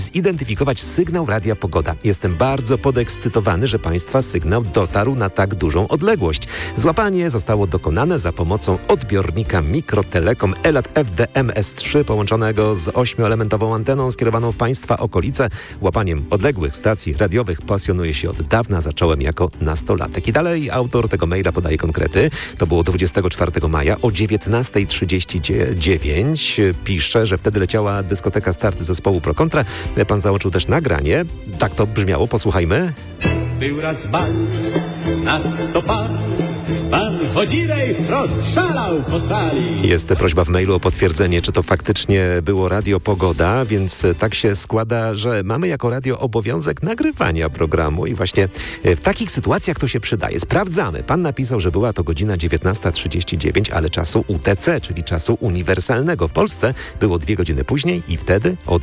zidentyfikować sygnał Radia Pogoda. Jestem bardzo podekscytowany, że Państwa sygnał dotarł na tak dużą odległość. Złapanie zostało dokonane za pomocą odbiornika Mikrotelekom Elat FDM S3 połączonego z 8-elementową anteną skierowaną w Państwa okolice. Łapaniem odległych stacji radiowych pasjonuję się od dawna, zacząłem jako nastolatek. I dalej autor tego maila podaje konkrety. To było 24 maja o 19:39. Pisze, że wtedy leciała dyskoteka Starty zespołu Pro Kontra. Pan załączył też nagranie. Tak to brzmiało, posłuchajmy. Był raz bal na Stopar, pan Chodzirej rozszalał po sali. Jest prośba w mailu o potwierdzenie, czy to faktycznie było Radio Pogoda, więc tak się składa, że mamy jako radio obowiązek nagrywania programu i właśnie w takich sytuacjach to się przydaje. Sprawdzamy. Pan napisał, że była to godzina 19:39, ale czasu UTC, czyli czasu uniwersalnego. W Polsce było 2 godziny później i wtedy o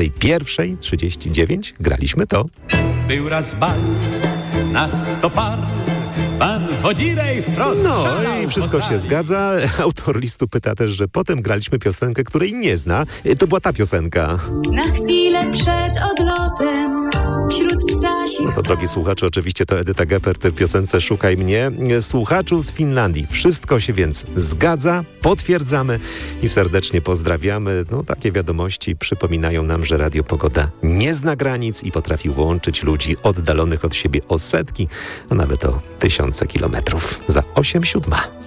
21:39 graliśmy to. Był raz bal na Stopar, pan Chodzirej rozszalał. No i wszystko się zgadza. Autor listu pyta też, że potem graliśmy piosenkę, której nie zna. To była ta piosenka. Na chwilę przed odlotem wśród ptasich... No to, drogi słuchaczu, oczywiście to Edyta Geppert w piosence Szukaj mnie. Słuchaczu z Finlandii. Wszystko się więc zgadza, potwierdzamy i serdecznie pozdrawiamy. No takie wiadomości przypominają nam, że Radio Pogoda nie zna granic i potrafi łączyć ludzi oddalonych od siebie o setki, a nawet o tysiące kilometrów. Za 8:07.